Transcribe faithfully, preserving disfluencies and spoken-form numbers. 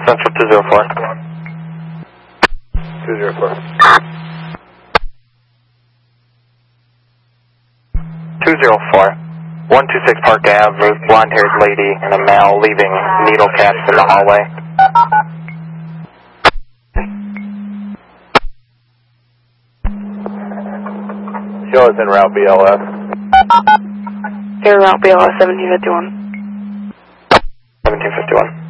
Central two zero four. two zero four. two zero four. one two six Park Ave, there's a blonde-haired lady and a male leaving needle caps in the hallway. Show us en route B L S. Air route B L S seventeen fifty-one. seventeen fifty-one.